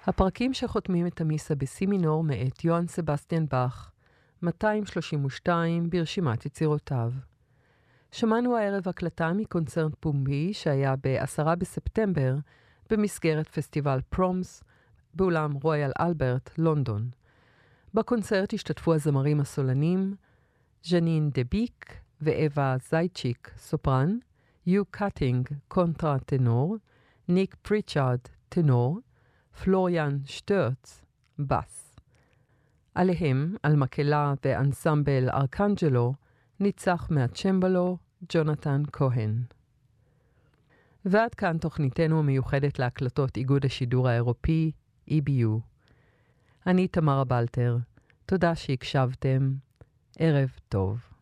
הפרקים שחותמים את המיסה בסי מינור מאת יוהאן סבסטיאן באך, 232 ברשימת יצירותיו. שמענו הערב הקלטה מקונצרט פומבי שהיה ב-10 בספטמבר במסגרת פסטיבל פרומס באולם רויאל אלברט, לונדון. בקונצרט השתתפו הזמרים הסולנים ז'נין דביק ואווה זייצ'יק סופרן, יו קאטינג קונטרה טנור, ניק פריצ'ארד טנור, פלוריאן שטרץ בס. עליהם, על מקהלה ואנסמבל ארקנג'לו, ניצח מהצ'מבלו ג'ונתן כהן. ועד כאן תוכניתנו המיוחדת להקלטות איגוד השידור האירופי, EBU. אני תמרה בלטר, תודה שהקשבתם, ערב טוב.